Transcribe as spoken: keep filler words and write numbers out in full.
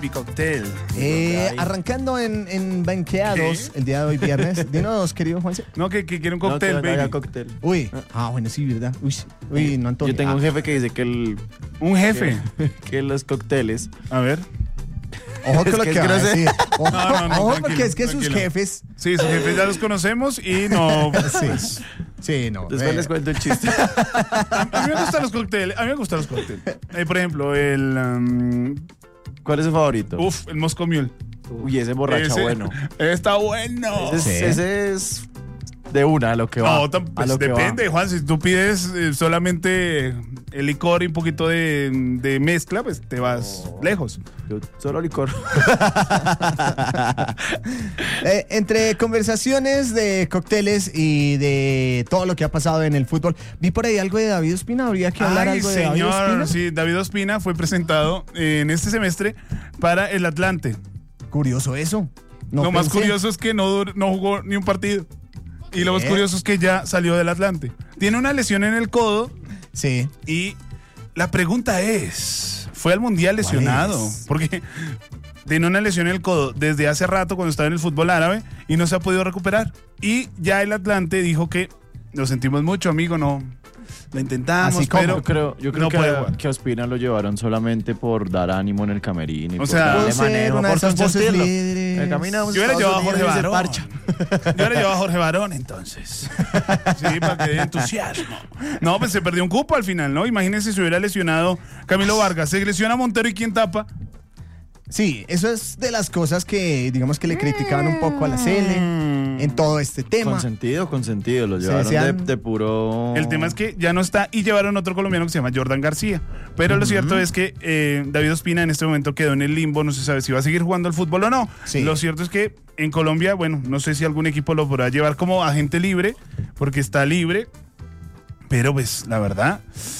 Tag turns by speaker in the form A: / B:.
A: Mi cóctel.
B: Eh, arrancando en, en Banqueados
A: ¿Qué?
B: el día de hoy viernes. Dinos, querido Juanse.
A: No, que, que quiere un
C: No,
A: cóctel,
C: que haga
A: baby.
C: cóctel.
B: Uy. Ah, bueno, sí, ¿verdad? Uy, uy no, Antonio.
C: Yo tengo
B: Ah.
C: un jefe que dice que el
A: Un jefe.
C: que, que los cócteles.
A: A ver.
B: Ojo con
C: Es
B: lo
C: que
B: que
C: es
B: va a
C: grosero.
B: decir. Ojo,
A: No, no, no,
B: ojo
A: tranquilo,
B: porque es que sus
A: tranquilo.
B: jefes.
A: Sí, sus jefes ya los conocemos y no.
B: Sí.
A: pues,
B: Sí, no.
C: Después
B: eh,
C: les cuento el chiste.
A: a, a mí me gustan los cócteles. A mí me gustan los cócteles. Eh, por ejemplo, el. um,
C: ¿Cuál es su favorito?
A: uf, el Moscow Mule.
C: Uy, ese borracha
A: Ese-
C: bueno.
A: Está bueno.
C: Ese es,
B: Sí.
C: ese es de una a lo que va.
A: No, tam-
C: a
A: pues
C: lo que
A: depende,
C: va.
A: Juan. Si tú pides eh, solamente el licor y un poquito de, de mezcla, pues te vas
C: Oh.
A: lejos.
C: Yo solo licor.
B: eh, entre conversaciones de cócteles y de todo lo que ha pasado en el fútbol, vi por ahí algo de David Ospina. ¿Habría que hablar
A: Ay,
B: algo de David
A: señor,
B: Ospina?
A: sí, David Ospina fue presentado eh, en este semestre para el Atlante.
B: Curioso eso. No
A: lo más
B: pensé.
A: curioso es que no, dur- no jugó ni un partido. Y lo más
B: ¿Qué?
A: curioso es que ya salió del Atlante. Tiene una lesión en el codo
B: Sí.
A: y la pregunta es, ¿fue al Mundial
B: ¿Cuál
A: lesionado?
B: es?
A: Porque tiene una lesión en el codo desde hace rato cuando estaba en el fútbol árabe y no se ha podido recuperar. Y ya el Atlante dijo que lo sentimos mucho, amigo, no. Lo intentamos,
B: Así como,
A: pero
C: Yo creo, yo creo
A: no
C: que,
A: puede
C: a,
A: jugar.
C: que a Ospina lo llevaron solamente por dar ánimo en el camerino. Y
A: O
C: por
A: sea,
C: darle
B: Puede ser
C: manejo,
B: una de
C: por
B: esas voces
C: consentirlo.
B: líderes.
C: Eh, caminamos
A: Yo hubiera
C: Estados
A: llevado a Jorge
C: Unidos y se
A: Barón.
C: parcha.
A: Yo hubiera llevado a Jorge Barón, entonces. Sí, para que dé entusiasmo. No, pues se perdió un cupo al final, ¿no? Imagínense si hubiera lesionado Camilo Vargas. Se lesiona Montero y ¿quién tapa?
B: Sí, eso es de las cosas que, digamos que le criticaban un poco a la C L en todo este tema.
C: Consentido, consentido. Lo
B: Se
C: llevaron
B: decían-
C: de, de puro.
A: El tema es que ya no está y llevaron otro colombiano que se llama Jordan García. Pero lo cierto es que eh, David Ospina en este momento quedó en el limbo, no se sabe si va a seguir jugando al fútbol o no.
B: Sí.
A: Lo cierto es que en Colombia, bueno, no sé si algún equipo lo podrá llevar como agente libre, porque está libre. Pero pues la verdad,